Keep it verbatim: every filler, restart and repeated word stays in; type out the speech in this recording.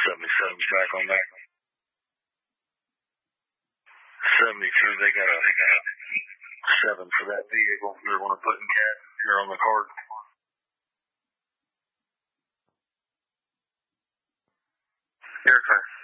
seventy-seven back on that. seventy-two, they got a, they got a seven for that vehicle. They want to put in cat here on the card. Here, sir.